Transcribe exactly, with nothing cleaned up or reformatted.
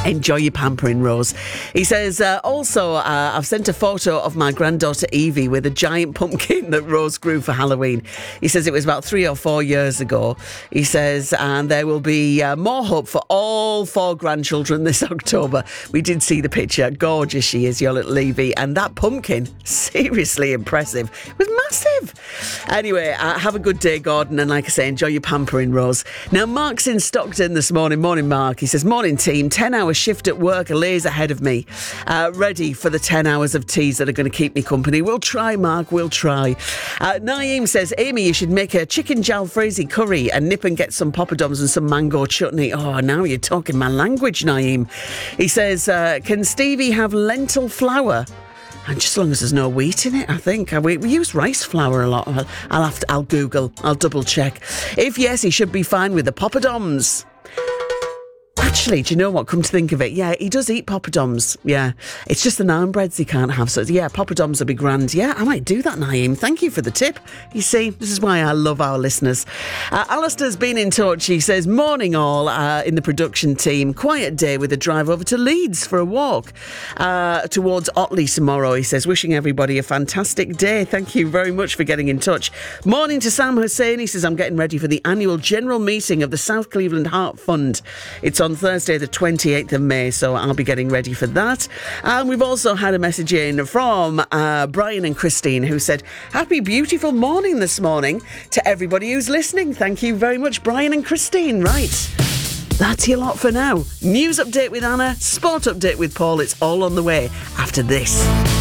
Enjoy your pampering, Rose. He says, uh, also, uh, I've sent a photo of my granddaughter Evie with a giant pumpkin that Rose grew for Halloween. He says it was about three or four years ago. He says, and there will be uh, more hope for all four grandchildren this October. We did see the picture. Gorgeous she is, your little Evie. And that pumpkin, seriously impressive. It was massive. Anyway, uh, have a good day, Gordon. And like I say, enjoy your pampering, Rose. Now, Mark's in Stockton this morning. Morning, Mark. He says, morning, team. ten hour shift at work lays ahead of me. Uh, ready for the ten hours of teas that are going to keep me company. We'll try, Mark. We'll try. Uh, Naeem says, Amy, you should make a chicken jalfrezi curry and nip and get some poppadoms and some mango chutney. Oh, now you're talking my language, Naeem. He says, uh, can Stevie have lentil flour? And just as long as there's no wheat in it, I think. We, we use rice flour a lot. I'll, I'll have to, I'll Google. I'll double check. If yes, he should be fine with the poppadoms. Actually, do you know what? Come to think of it, yeah, he does eat poppadoms. Yeah, it's just the naan breads he can't have. So, yeah, poppadoms will be grand. Yeah, I might do that, Naeem. Thank you for the tip. You see, this is why I love our listeners. Uh, Alistair's been in touch. He says, morning all uh, in the production team. Quiet day with a drive over to Leeds for a walk uh, towards Otley tomorrow. He says, wishing everybody a fantastic day. Thank you very much for getting in touch. Morning to Sam Hussein. He says, I'm getting ready for the annual general meeting of the South Cleveland Heart Fund. It's on Thursday the twenty-eighth of May, so I'll be getting ready for that. And we've also had a message in from uh, Brian and Christine, who said, happy beautiful morning this morning to everybody who's listening. Thank you very much, Brian and Christine. Right, that's your lot for now. News update with Anna, sport update with Paul. It's all on the way after this.